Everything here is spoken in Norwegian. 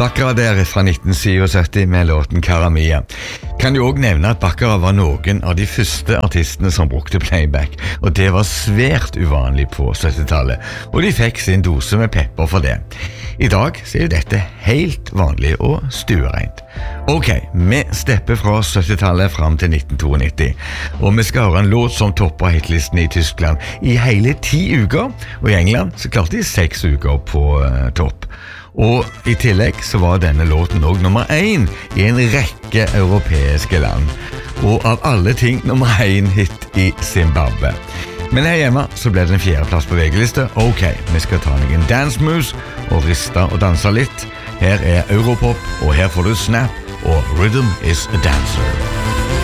Baccarat der fra 1977 med låten Karamia. Kan jo også nevne at Baccarat var noen av de første artistene som brukte playback, og det var svært uvanlig på 70-tallet, og de fikk sin dose med pepper for det. I dag så er jo dette helt vanlig og stuereint. Ok, vi stepper fra 70-tallet frem til 1992, og vi skal høre en låt som topper hitlisten i Tyskland i hele 10 uker, og i England så klarte de 6 uker på topp. Og i tillegg så var denne låten også nummer 1 i en rekke europeiske land. Og av alle ting nummer 1 hit i Zimbabwe. Men her hjemme så ble det en 4. plass på VG-liste. Ok, vi skal ta noen dance moves og riste og danse litt. Her er Europop, og her får du Snap og Rhythm is a Dancer.